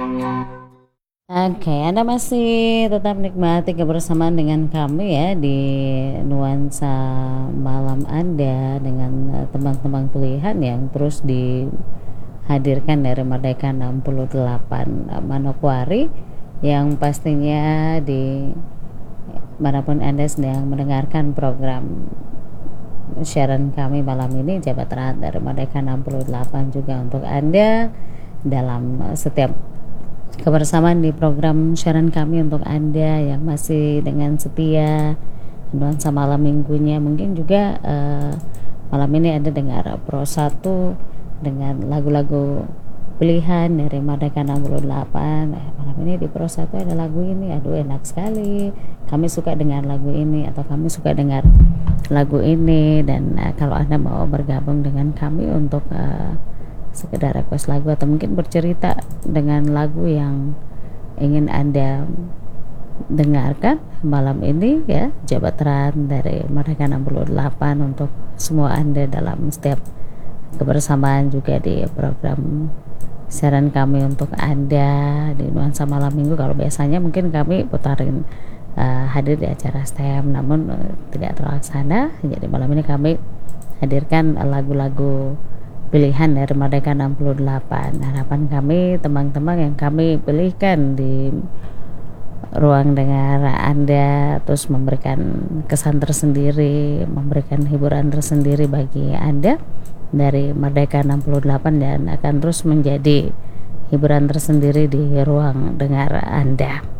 Oke, Anda masih tetap nikmati kebersamaan dengan kami ya di nuansa malam Anda dengan tembang-tembang pilihan yang terus dihadirkan dari Merdeka 68 Manokwari, yang pastinya di manapun Anda sedang mendengarkan program siaran kami malam ini, jabat erat dari Merdeka 68 juga untuk Anda dalam setiap kebersamaan di program siaran kami untuk Anda yang masih dengan setia nuansa malam minggunya. Mungkin juga malam ini Anda dengar Pro 1 dengan lagu-lagu pilihan dari Merdeka 68. Malam ini di Pro 1 ada lagu ini, aduh enak sekali, kami suka dengar lagu ini, atau kami suka dengar lagu ini. Dan kalau Anda mau bergabung dengan kami untuk sekedar request lagu atau mungkin bercerita dengan lagu yang ingin Anda dengarkan malam ini ya, jabat erat dari Merdeka 68 untuk semua Anda dalam setiap kebersamaan juga di program siaran kami untuk Anda di nuansa malam minggu. Kalau biasanya mungkin kami putarin hadir di acara STEM, namun tidak terlaksana, jadi malam ini kami hadirkan lagu-lagu pilihan dari Merdeka 68. Harapan kami, teman-teman yang kami pilihkan di ruang dengar Anda, terus memberikan kesan tersendiri, memberikan hiburan tersendiri bagi Anda dari Merdeka 68, dan akan terus menjadi hiburan tersendiri di ruang dengar Anda.